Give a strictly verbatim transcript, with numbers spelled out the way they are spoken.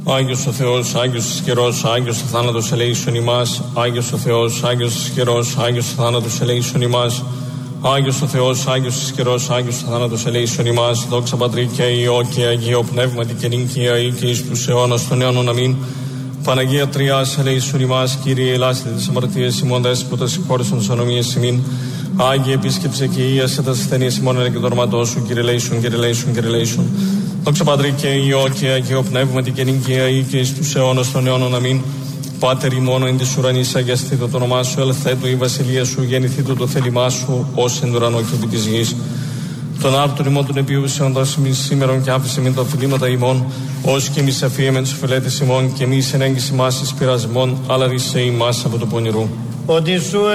Άγιος ο Θεός, Άγιος ισχυρός, Άγιος ο θάνατος ελέησον ημάς. Άγιος ο Θεός, Άγιος ισχυρός, Άγιος ο θάνατος ελέησον ημάς. Άγιος ο Θεός, Άγιος ισχυρός, Άγιος ο θάνατος ελέησον ημάς. Δόξα Πατρί και Υιό και Αγίο Πνεύματι και νυν και αεί και εις τους αιώνας των αιώνων. Αμήν. Παναγία Τριάς ελέησον ημάς. Κύριε ελάστε τις αμαρτίες ημών, δέσποτα συγχώρεσον τις ανομίες ημίν. Άγιε επίσκεψε και ίασε τα ασθενείς ημών εν και το όρματό σου. Κύριε ελέησον, Κύριε ελέησον, Κύριε ελέησον. Δόξα Πατρί και Υιό και Αγίο Πνεύματι και νυν και αεί και εις τους αιώνας των αιώνων. Αμήν. Πάτερ ημών εν της ουρανής, αγιαστήτω το όνομά σου, ελθέτω η βασιλεία σου, γεννηθήτω το θέλημά σου, ως εν ουρανό και επί της γης. Τον άρτον ημών των επιούσεων δώσει μη σήμερον και άφησε μην τα οφειλήματα ημών, ως και εμείς αφίεμεν τους οφειλέτες ημών, και μη ενέγγιση μας εις πειρασμών, αλλά ρίσε ημάς από το πονηρού. Ότι σου